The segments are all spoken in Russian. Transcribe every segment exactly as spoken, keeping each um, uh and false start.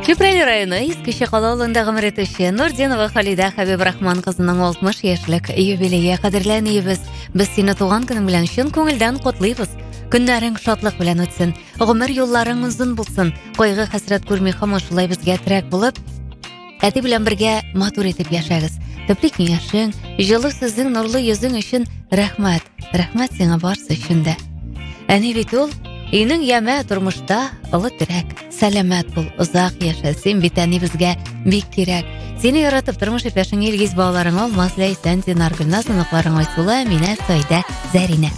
Чепрәле районы Иске калалында гомер итүче Нурдинова Халида Хәбибрахман кызының алтмыш яшьлек юбилее кадерләнибез. Без сине туган көнең белән чын күңелдән котлыйбыз. Көннәрең шатлык белән үтсен. Гомер юлларың узын булсын. Кайгы хәсрәт күрми һәм шулай безгә терәк булып, әти белән бергә матур итеп яшәгез. Төпле киңәшең, җылы сүзең, нурлы йөзең өчен рәхмәт. Рәхмәт сиңа барсы өчен дә. Әни бит ул Инең ямә тормышта олы терәк. Сәламәт бул, узак яшә. Син бит әни безгә бик кирәк. Сине яратып тормыш иптәшең Илгиз балаларың Алмаз, Ләйсән, Динар, Гөлназ, сыныкларың Айсула, Әминә, Сойда, Зәринә.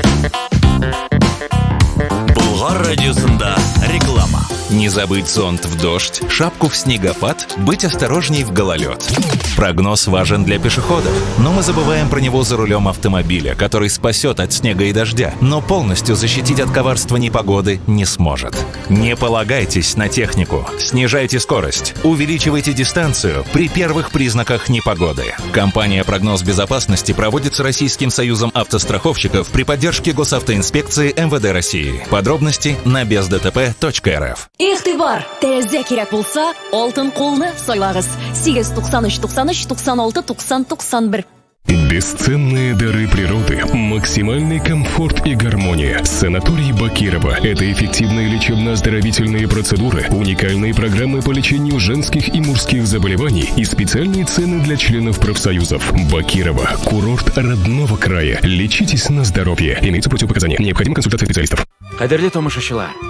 Болгар радиосында реклама. Не забыть зонт в дождь, шапку в снегопад, быть осторожней в гололед. Прогноз важен для пешеходов, но мы забываем про него за рулем автомобиля, который спасет от снега и дождя, но полностью защитить от коварства непогоды не сможет. Не полагайтесь на технику, снижайте скорость, увеличивайте дистанцию при первых признаках непогоды. Компания «Прогноз безопасности» проводит с Российским союзом автостраховщиков при поддержке Госавтоинспекции эм вэ дэ России. Подробности на бездтп точка эр эф. Игътибар! Тәрәзә кирәк булса, алтын кулны сайлагыз. сигез туксан өч туксан өч туксан алты туксан туксан бер. Бесценные дары природы, максимальный комфорт и гармония. Санаторий Бакирова – это эффективные лечебно-оздоровительные процедуры, уникальные программы по лечению женских и мужских заболеваний и специальные цены для членов профсоюзов. Бакирова – курорт родного края. Лечитесь на здоровье. Имеются противопоказания. Необходима консультация специалистов. Кадерле тамашачылар,